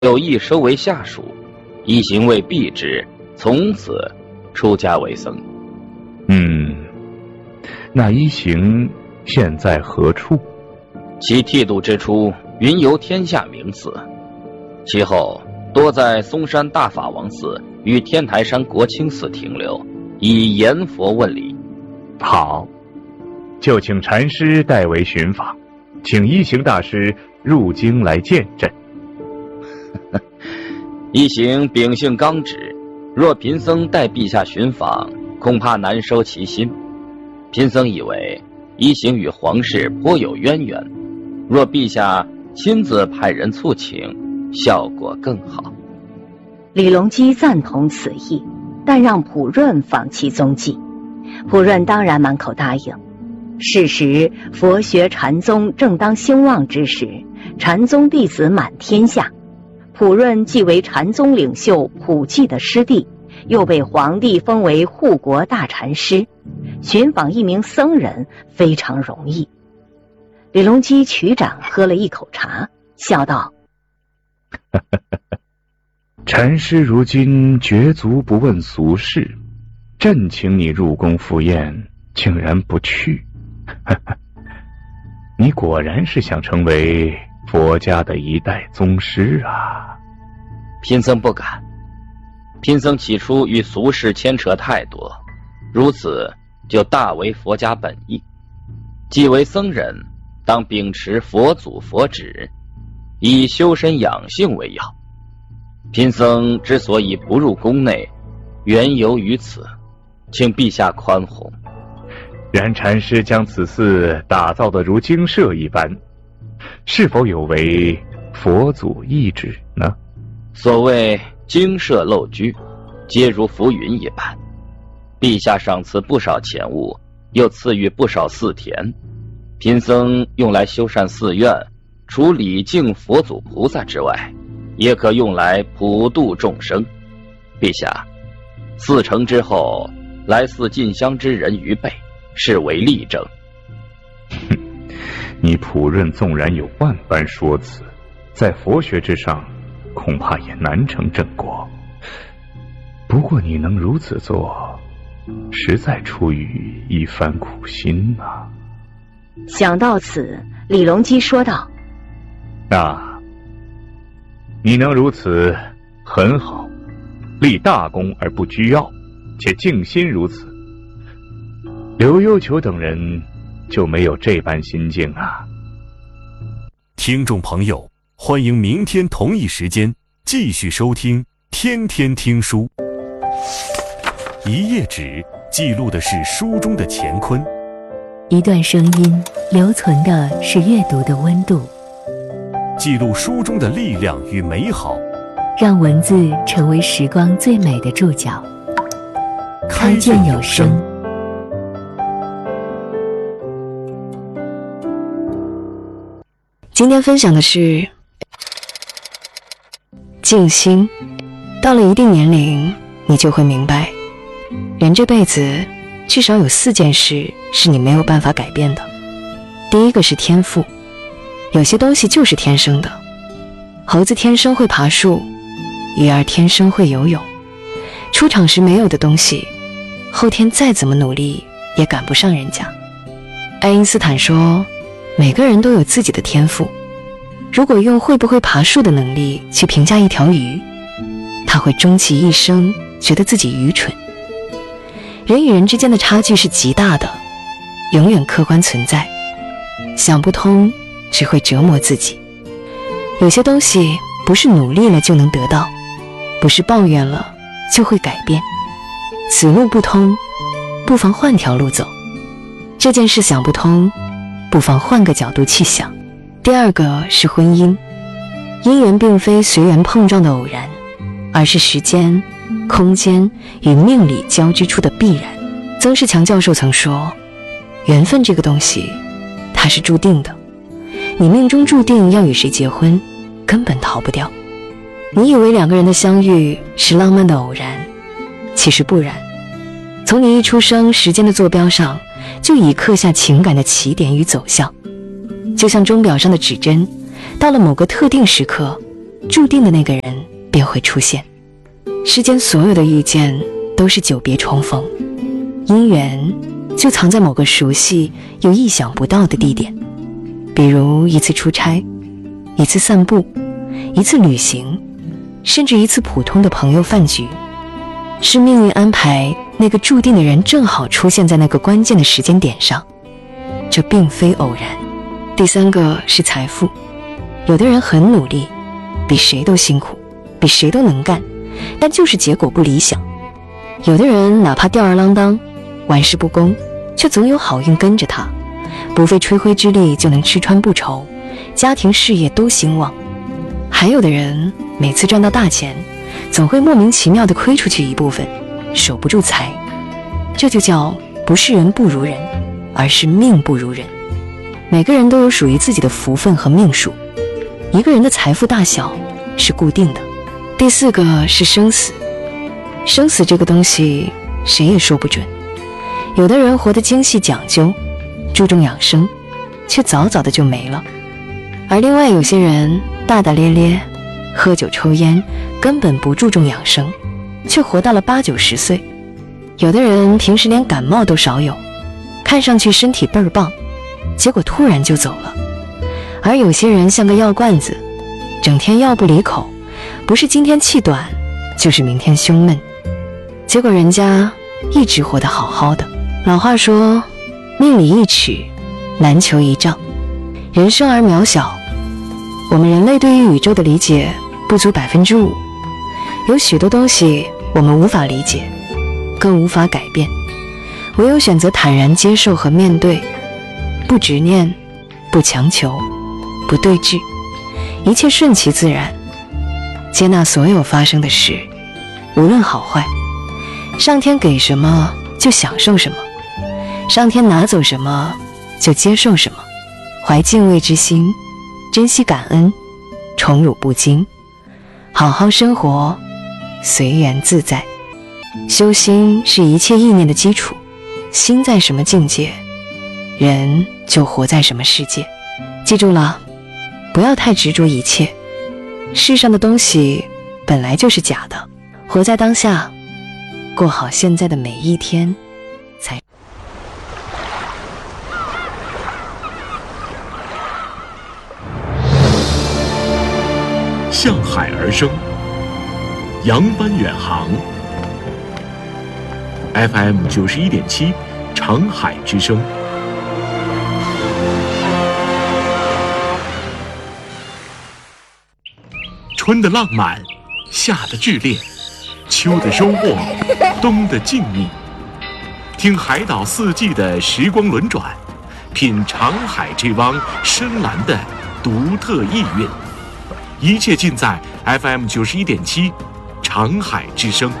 有意收为下属，一行为避之，从此出家为僧。 那一行现在何处？ 其剃度之初，云游天下名寺，其后多在嵩山大法王寺与天台山国清寺停留，以言佛问礼。 好，就请禅师代为寻访，请一行大师入京来见朕。 一行秉性刚直，若贫僧代陛下寻访，恐怕难收其心。贫僧以为一行与皇室颇有渊源，若陛下亲自派人促请，效果更好。 李隆基赞同此意，但让普润访其踪迹。普润当然满口答应。是时佛学禅宗正当兴旺之时，禅宗弟子满天下。普润既为禅宗领袖普济的师弟，又被皇帝封为护国大禅师，寻访一名僧人非常容易。李隆基取掌喝了一口茶，笑道： 禅师如今绝足不问俗事，朕请你入宫赴宴，竟然不去。你果然是想成为佛家的一代宗师啊！ 贫僧不敢，贫僧起初与俗事牵扯太多，如此就大违佛家本意。既为僧人，当秉持佛祖佛旨，以修身养性为要。贫僧之所以不入宫内，缘由于此，请陛下宽宏。 然禅师将此寺打造得如精舍一般，是否有违佛祖意志呢？ 所谓精舍陋居，皆如浮云一般。陛下赏赐不少钱物，又赐予不少寺田，贫僧用来修缮寺院，除礼敬佛祖菩萨之外，也可用来普度众生。陛下，寺成之后，来寺进香之人逾倍，是为例证。 你普润纵然有万般说辞，在佛学之上恐怕也难成正果。不过你能如此做，实在出于一番苦心啊。 想到此，李隆基说道： 你能如此很好，立大功而不居傲，且静心如此。刘幽求等人就没有这般心境啊。 听众朋友，欢迎明天同一时间继续收听天天听书。一页纸记录的是书中的乾坤， 一段声音留存的是阅读的温度， 记录书中的力量与美好， 让文字成为时光最美的注脚。开卷有声。 今天分享的是静心。到了一定年龄，你就会明白，人这辈子至少有4件事是你没有办法改变的。第一个是天赋，有些东西就是天生的。猴子天生会爬树，鱼儿天生会游泳。出场时没有的东西，后天再怎么努力也赶不上人家。爱因斯坦说，每个人都有自己的天赋。如果用会不会爬树的能力去评价一条鱼，他会终其一生觉得自己愚蠢。人与人之间的差距是极大的，永远客观存在。想不通只会折磨自己。有些东西不是努力了就能得到，不是抱怨了就会改变。此路不通，不妨换条路走。这件事想不通，不妨换个角度去想。第二个是婚姻，姻缘并非随缘碰撞的偶然，而是时间、空间与命理交织出的必然。曾仕强教授曾说，缘分这个东西，它是注定的。你命中注定要与谁结婚，根本逃不掉。你以为2个人的相遇是浪漫的偶然，其实不然。从你一出生，时间的坐标上就已刻下情感的起点与走向。就像钟表上的指针，到了某个特定时刻， 注定的那个人便会出现。世间所有的遇见都是久别重逢，姻缘就藏在某个熟悉又意想不到的地点，比如一次出差，一次散步，一次旅行，甚至一次普通的朋友饭局。是命运安排那个注定的人正好出现在那个关键的时间点上，这并非偶然。第三个是财富，有的人很努力，比谁都辛苦，比谁都能干，但就是结果不理想。有的人哪怕吊儿郎当，玩世不恭，却总有好运跟着他，不费吹灰之力就能吃穿不愁，家庭事业都兴旺。还有的人每次赚到大钱，总会莫名其妙地亏出去一部分，守不住财。这就叫不是人不如人，而是命不如人。每个人都有属于自己的福分和命数，一个人的财富大小是固定的。第四个是生死，生死这个东西谁也说不准。有的人活得精细讲究，注重养生，却早早的就没了。而另外有些人大大咧咧，喝酒抽烟，根本不注重养生，却活到了80、90岁。有的人平时连感冒都少有，看上去身体倍儿棒，结果突然就走了。而有些人像个药罐子，整天药不离口，不是今天气短，就是明天胸闷，结果人家一直活得好好的。老话说，命里一尺，难求一丈。人生而渺小，我们人类对于宇宙的理解不足5%，有许多东西我们无法理解，更无法改变，唯有选择坦然接受和面对，不执念，不强求，不对峙，一切顺其自然，接纳所有发生的事，无论好坏。上天给什么就享受什么，上天拿走什么就接受什么，怀敬畏之心，珍惜感恩，宠辱不惊，好好生活，随缘自在。修心是一切意念的基础，心在什么境界，人就活在什么世界。记住了，不要太执着一切，世上的东西本来就是假的，活在当下，过好现在的每一天才。 向海而生，扬帆远航。FM 91.7，长海之声。春的浪漫，夏的炽烈，秋的收获，冬的静谧。听海岛四季的时光轮转，品长海这汪深蓝的独特意蕴。一切尽在 FM 91.7，长海之声。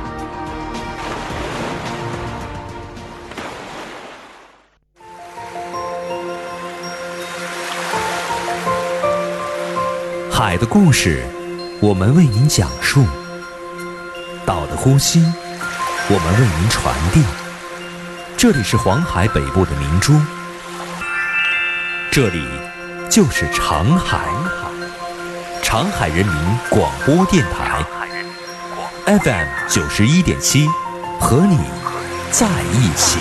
海的故事，我们为您讲述；岛的呼吸，我们为您传递。这里是黄海北部的明珠，这里就是长海，长海人民广播电台 FM 91.7，和你在一起。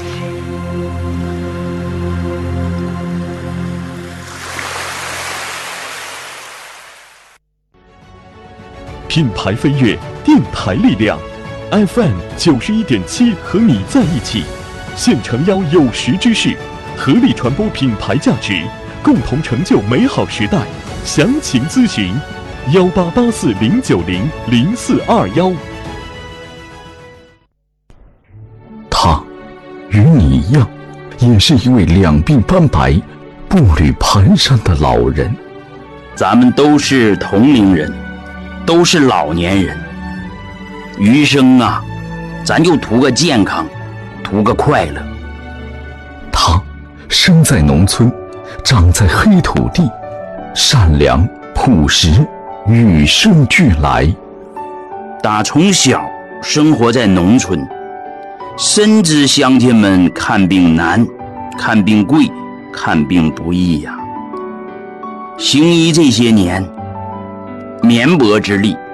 品牌飞跃，电台力量 FM 91.7，和你在一起。现诚邀有识之士，合力传播品牌价值，共同成就美好时代。详情咨询188409000421。 他与你一样，也是一位两鬓斑白、步履蹒跚的老人。 咱们都是同龄人，都是老年人，余生啊，咱就图个健康，图个快乐。 他生在农村，长在黑土地，善良朴实，与生俱来。 打从小生活在农村，深知乡亲们看病难，看病贵，看病不易呀。行医这些年， 绵薄之力。